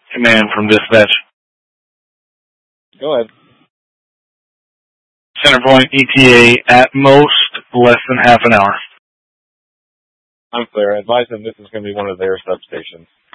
Command from dispatch. Go ahead. Centerpoint ETA at most less than half an hour. I'm clear. Advise them this is going to be one of their substations.